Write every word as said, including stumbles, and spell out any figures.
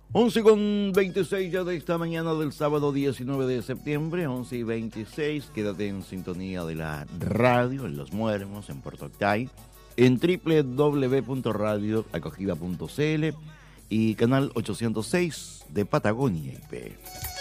once con veintiséis ya de esta mañana del sábado diecinueve de septiembre, once y veintiséis. Quédate en sintonía de la radio en Los Muermos, en Puerto Octay, en doble u doble u doble u punto radio acogida punto c l y canal ochocientos seis de Patagonia I P.